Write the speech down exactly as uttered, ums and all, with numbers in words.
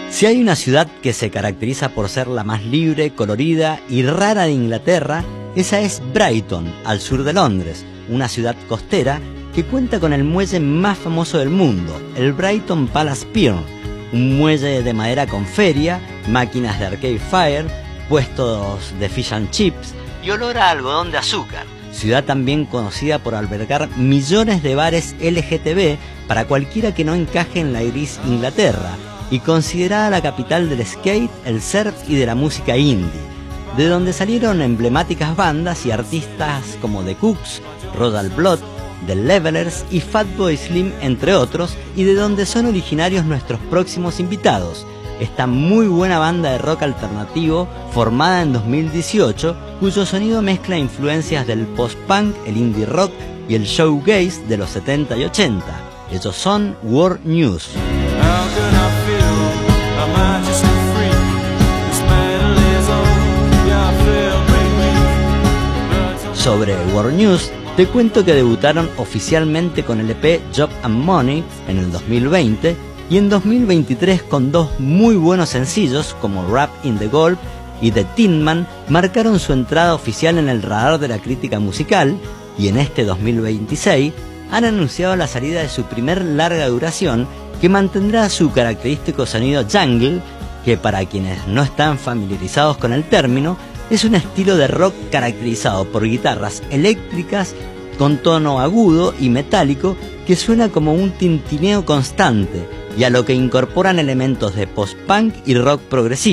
Si hay una ciudad que se caracteriza por ser la más libre, colorida y rara de Inglaterra, esa es Brighton, al sur de Londres, una ciudad costera que cuenta con el muelle más famoso del mundo, el Brighton Palace Pier, un muelle de madera con feria, máquinas de Arcade Fire, puestos de fish and chips y olor a algodón de azúcar. Ciudad también conocida por albergar millones de bares L G T B para cualquiera que no encaje en la gris Inglaterra, y considerada la capital del skate, el surf y de la música indie, de donde salieron emblemáticas bandas y artistas como The Cooks, Royal Blood, The Levelers y Fatboy Slim, entre otros, y de donde son originarios nuestros próximos invitados, esta muy buena banda de rock alternativo formada en dos mil dieciocho, cuyo sonido mezcla influencias del post-punk, el indie rock y el shoegaze de los setenta y ochenta. Ellos son War News. Sobre War News, te cuento que debutaron oficialmente con el E P Job and Money en el dos mil veinte y en dos mil veintitrés con dos muy buenos sencillos como Rap in the Gold y The Tin Man marcaron su entrada oficial en el radar de la crítica musical, y en este dos mil veintiséis han anunciado la salida de su primer larga duración que mantendrá su característico sonido jungle, que para quienes no están familiarizados con el término, es un estilo de rock caracterizado por guitarras eléctricas con tono agudo y metálico que suena como un tintineo constante, y a lo que incorporan elementos de post-punk y rock progresivo.